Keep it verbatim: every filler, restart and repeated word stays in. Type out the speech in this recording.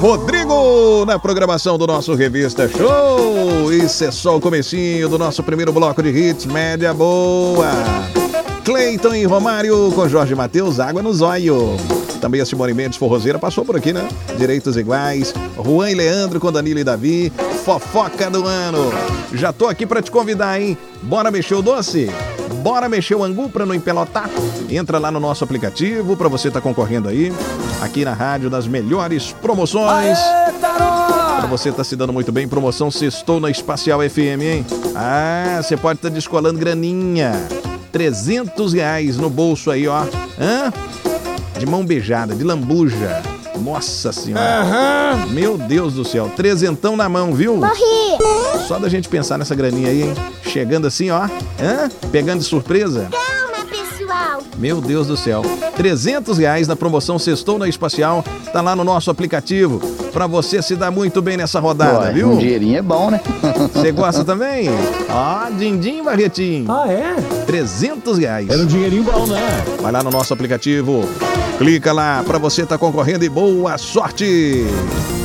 Rodrigo na programação do nosso Revista Show. Isso é só o comecinho do nosso primeiro bloco de hits, média boa. Cleiton e Romário com Jorge Mateus, Água no Zóio. Também a Simone Mendes, forrozeira, passou por aqui, né? Direitos Iguais. Juan e Leandro com Danilo e Davi. Fofoca do ano. Já tô aqui pra te convidar, hein? Bora mexer o doce? Bora mexer o angu pra não empelotar? Entra lá no nosso aplicativo pra você tá concorrendo aí. Aqui na rádio das melhores promoções. Aê, pra você tá se dando muito bem. Promoção Sextou na Espacial F M, hein? Ah, você pode estar tá descolando graninha. trezentos reais no bolso aí, ó. Hã? De mão beijada, de lambuja. Nossa senhora. Uhum. Meu Deus do céu. Trezentão na mão, viu? Morri. Só da gente pensar nessa graninha aí, hein? Chegando assim, ó. Hã? Pegando de surpresa. Calma, pessoal. Meu Deus do céu. trezentos reais na promoção Sextou na Espacial. Tá lá no nosso aplicativo. Pra você se dar muito bem nessa rodada, Ué, viu? Um dinheirinho é bom, né? Você gosta também? Ó, din-din, Barretinho. Ah, é? trezentos reais. Era um dinheirinho bom, né? Vai lá no nosso aplicativo. Clica lá pra você tá concorrendo e boa sorte!